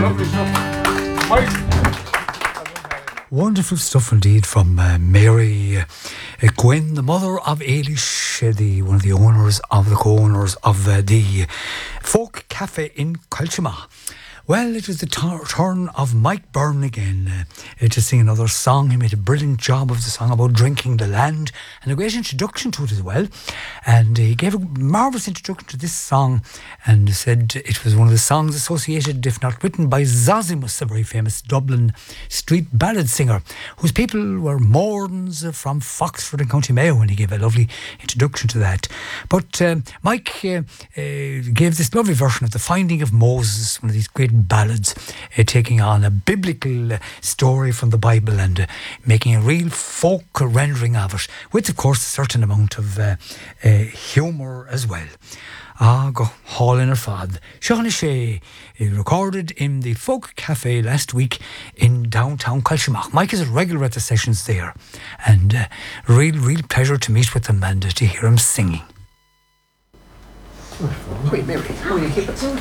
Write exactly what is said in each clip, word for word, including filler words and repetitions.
Lovely stuff. Mike. Wonderful stuff indeed from uh, Mary uh, Gwynn, the mother of Eilish, uh, the one of the owners of the co-owners of uh, the Folk Cafe in Culchima. Well, it was the t- turn of Mike Byrne again uh, to sing another song. He made a brilliant job of the song about drinking the land and a great introduction to it as well. And uh, he gave a marvellous introduction to this song and said it was one of the songs associated, if not written, by Zosimus, a very famous Dublin street ballad singer, whose people were Morns from Foxford and County Mayo, and he gave a lovely introduction to that. But um, Mike uh, uh, gave this lovely version of The Finding of Moses, one of these great ballads, uh, taking on a biblical uh, story from the Bible and uh, making a real folk rendering of it, with of course a certain amount of uh, uh, humour as well. Ah, go hall in her fad. Sean Shea recorded in the Folk Cafe last week in downtown Culchimach. Mike is a regular at the sessions there, and uh, real, real pleasure to meet with him and uh, to hear him singing. Wait, Mary, how will you keep it?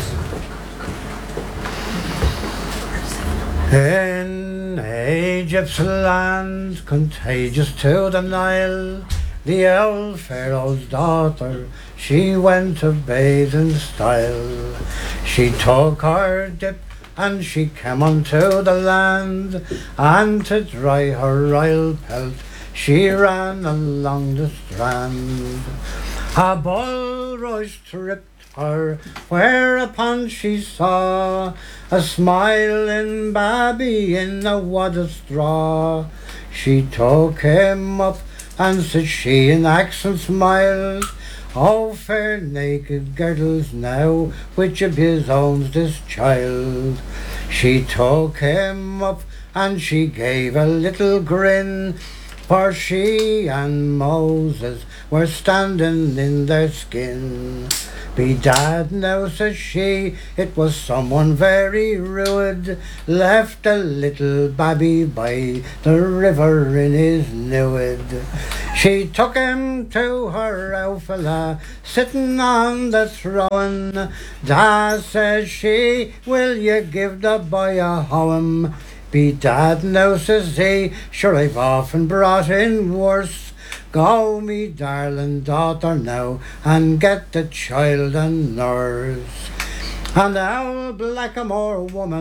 In Egypt's land, contagious to the Nile, the old Pharaoh's daughter, she went to bathe in style. She took her dip and she came unto the land, and to dry her royal pelt she ran along the strand. A bulrush tripped her, whereupon she saw a smiling babby in a wad of straw. She took him up and said she in accents mild, "Oh, fair naked girdles now, which of yous owns this child?" She took him up and she gave a little grin, for she and Moses were standing in their skin. "Bedad now," says she, "it was someone very rude, left a little babby by the river in his nuid." She took him to her outfella, sitting on the throne. "Da," says she, "will you give the boy a home?" "Bedad now," says he, "sure I've often brought in worse. Go, me darling daughter now, and get the child a nurse." And the old blackamoor woman